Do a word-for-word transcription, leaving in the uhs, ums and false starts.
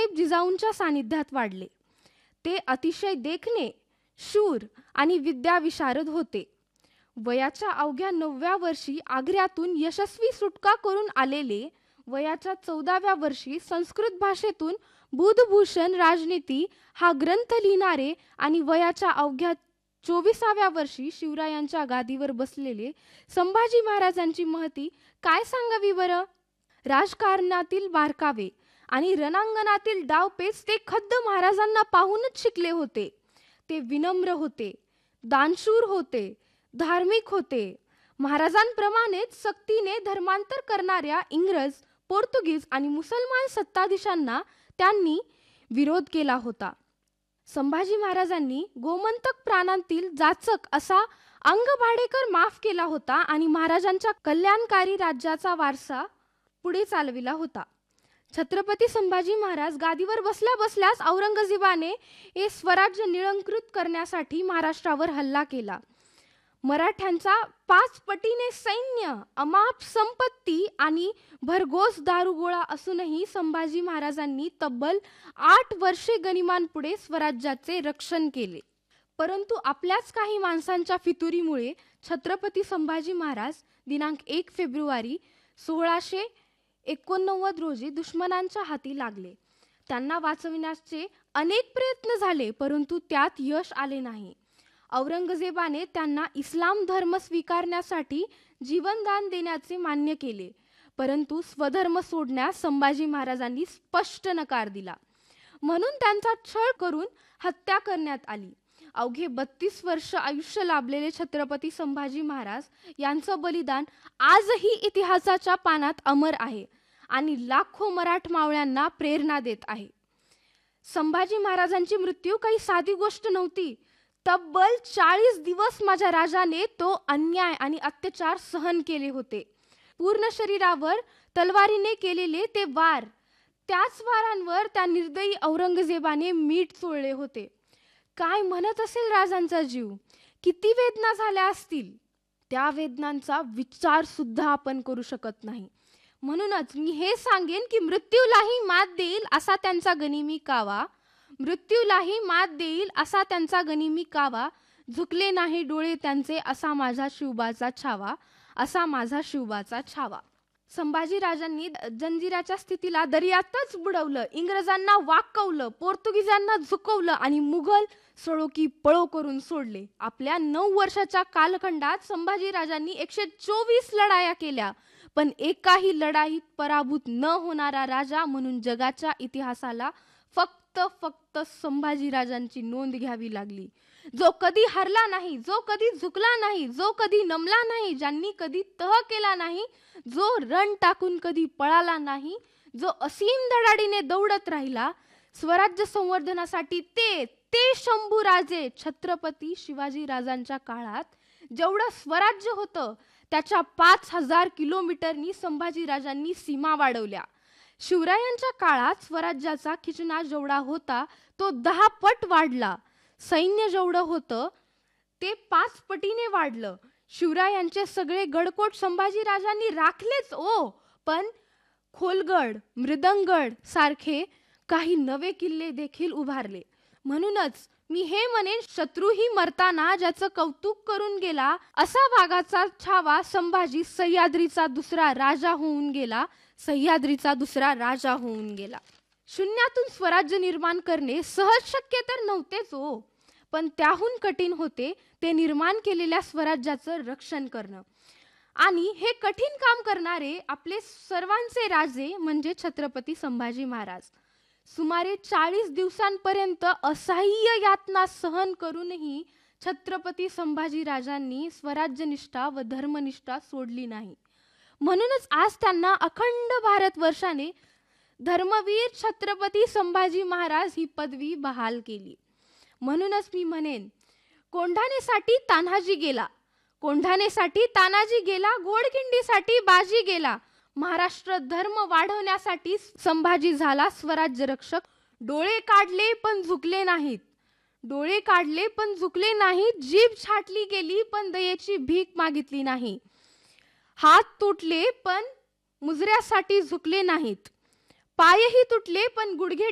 औरंगजेब जिजाऊंच्या सानिध्यात वाढले. ते अतिशय देखणे, शूर आणि विद्याविशारद होते. वयाच्या अवघ्या नवव्या वर्षी आग्र्यातून यशस्वी सुटका करून आलेले, वयाच्या चौदाव्या वर्षी संस्कृत भाषेतून बुधभूषण राजनीती हा ग्रंथ लिहिणारे आणि वयाच्या अवघ्या चोवीसाव्या वर्षी शिवरायांच्या गादीवर बसलेले संभाजी महाराजांची महती काय सांगावी बरं. राजकारणातील बारकावे आणि रणांगणातील डावपेच ते खद्द महाराजांना पाहूनच शिकले होते. ते विनम्र होते, दानशूर होते, धार्मिक होते. महाराजांप्रमाणेच सक्तीने धर्मांतर करणाऱ्या इंग्रज, पोर्तुगीज आणि मुसलमान सत्ताधीशांना त्यांनी विरोध केला होता. संभाजी महाराजांनी गोमंतक प्रांतातील जाचक असा अंगभाडेकर माफ केला होता आणि महाराजांच्या कल्याणकारी राज्याचा वारसा पुढे चालविला होता. छत्रपती संभाजी महाराज गादीवर बसल्या बसल्याच औरंगजेबाने हे स्वराज्य निळंकृत करण्यासाठी महाराष्ट्रावर हल्ला केला. मराठ्यांचा पाच पटीने सैन्य, अमाप संपत्ती आणि भरघोस दारुगोळा असूनही संभाजी महाराजांनी तब्बल आठ वर्षे गनिमांपुढे स्वराज्याचे रक्षण केले. परंतु आपल्याच काही माणसांच्या फितुरीमुळे छत्रपती संभाजी महाराज दिनांक एक फेब्रुवारी सोळाशे एकोणनव्वद रोजी दुश्मनांच्या हाती लागले. त्यांना वाचविण्याचे अनेक प्रयत्न झाले, परंतु त्यात यश आले नाही. औरंगजेबाने त्यांना इस्लाम धर्म स्वीकारण्यासाठी जीवनदान देण्याचे मान्य केले, परंतु स्वधर्म सोडण्यास संभाजी महाराजांनी स्पष्ट नकार दिला. म्हणून त्यांचा छळ करून हत्या करण्यात आली. अवघे बत्तीस वर्ष आयुष्य लाभलेले छत्रपती संभाजी महाराज यांचं बलिदान आजही इतिहासाच्या पानात अमर आहे आणि लाखो मराठ मावळ्यांना प्रेरणा देत आहे. संभाजी महाराजांची मृत्यू काही साधी गोष्ट नव्हती. तब्बल चाळीस दिवस माझ्या राजाने तो अन्याय आणि अत्याचार सहन केले होते. पूर्ण शरीरावर तलवारीने केलेले ते वार, त्याच वारांवर त्या निर्दयी औरंगजेबाने मीठ चोळले होते. काय म्हणत असेल राजांचा जीव, किती वेदना झाल्या असतील. त्या वेदनांचा विचार सुद्धा आपण करू शकत नाही. म्हणूनच मी हे सांगेन की मृत्यूलाही मात देईल असा त्यांचा गनिमी कावा, मृत्यूलाही मात देईल असा त्यांचा गनिमी कावा, झुकले नाही डोळे त्यांचे असा माझा शिवबाचा छावा, असा माझा शिवबाचा छावा. संभाजी राजांनी जंजिराच्या स्थितीला दर्यातच बुडवलं, इंग्रजांना वाकवलं, पोर्तुगीजांना झुकवलं आणि मुघल सळो की पळो करून सोडले. आपल्या नऊ वर्षाच्या कालखंडात संभाजी राजांनी एकशे चोवीस लढाया केल्या, पण एकाही लढाईत पराभूत न होणारा राजा म्हणून जगाच्या इतिहासाला फक्त फक्त संभाजी राजांची नोंद घ्यावी लागली. जो कधी हरला नाही, जो कधी झुकला नाही, जो कधी नमला नाही, ज्यांनी कधी तह केला नाही, जो रण टाकून कधी पळाला नाही, जो असीम धडाडीने दौडत राहिला स्वराज्य संवर्धनासाठी. ते ते शंभूराजे छत्रपती शिवाजी राजांच्या काळात जेवढं स्वराज्य होतं त्याच्या पाच हजार किलोमीटरनी संभाजी राजांनी सीमा वाढवल्या. शिवरायांच्या काळात स्वराज्याचा खिचना जेवढा होता तो दहा पट वाढला. सैन्य जेवढं होतं ते पाच पटीने वाढलं. शिवरायांचे सगळे गडकोट संभाजी राजांनी राखलेच ओ, पण खोलगड, मृदंगड सारखे काही नवे किल्ले देखील उभारले. म्हणूनच मी हे म्हणेन, शत्रूही मरताना ज्याचं कौतुक करून गेला असा वाघाचा छावा संभाजी सह्याद्रीचा दुसरा राजा होऊन गेला, सह्याद्रीचा दुसरा राजा होऊन गेला. शून्यातून स्वराज्य निर्माण करणे सहज शक्य तर नव्हतेच हो, पण त्याहून कठीण होते ते निर्माण केलेल्या स्वराज्याचं रक्षण करणं. आणि हे कठीण काम करणारे आपले सर्वांचे राजे म्हणजे छत्रपती संभाजी महाराज. सुमारे चाळीस दिवसांपर्यंत असह्य यातना सहन करूनही छत्रपती संभाजी राजांनी स्वराज्यनिष्ठा व धर्मनिष्ठा सोडली नाही. म्हणूनच आज त्यांना अखंड भारतवर्षाने धर्मवीर छत्रपती संभाजी महाराज ही पदवी बहाल केली. म्हणूनच मी म्हणेन, कोंढाणेसाठी तान्हाजी गेला, कोंढाणेसाठी तानाजी गेला, घोडखिंडीसाठी बाजी गेला, महाराष्ट्र धर्म वाढवण्यासाठी संभाजी झाला स्वराज्य रक्षक. डोळे काढले पण झुकले नाहीत, डोळे काढले पण झुकले नाहीत, जीभ छाटली गेली पण दयेची भीक मागितली नाही, हात तुटले पण मुजऱ्यासाठी झुकले नाहीत, पायही तुटले पण गुडघे